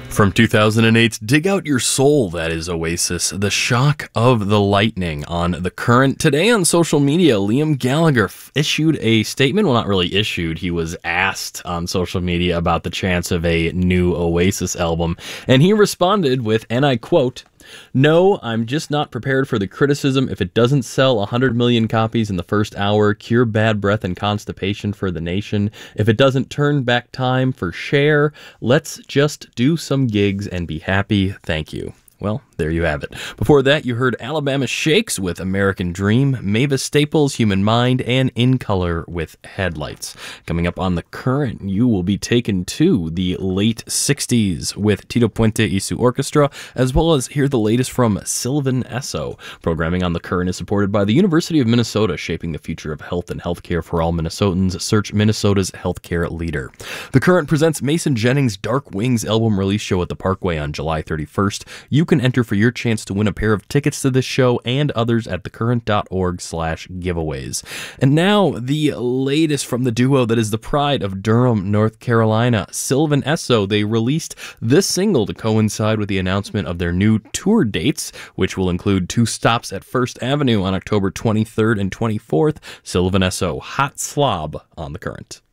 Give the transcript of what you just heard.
From 2008's Dig Out Your Soul, that is Oasis, The Shock of the Lightning on The Current. Today on social media, Liam Gallagher issued a statement. Well, not really issued. He was asked on social media about the chance of a new Oasis album. And he responded with, and I quote, "No, I'm just not prepared for the criticism. If it doesn't sell 100 million copies in the first hour, cure bad breath and constipation for the nation. If it doesn't turn back time for Cher, let's just do some gigs and be happy. Thank you." Well, there you have it. Before that, you heard Alabama Shakes with American Dream, Mavis Staples, Human Mind, and In Color with Headlights. Coming up on The Current, you will be taken to the late 60s with Tito Puente Isu Orchestra, as well as hear the latest from Sylvan Esso. Programming on The Current is supported by the University of Minnesota, shaping the future of health and healthcare for all Minnesotans. Search Minnesota's healthcare leader. The Current presents Mason Jennings' Dark Wings album release show at the Parkway on July 31st. You can enter for your chance to win a pair of tickets to this show and others at thecurrent.org/giveaways. And now, the latest from the duo that is the pride of Durham, North Carolina, Sylvan Esso. They released this single to coincide with the announcement of their new tour dates, which will include 2 stops at First Avenue on October 23rd and 24th. Sylvan Esso, Hot Slob on The Current.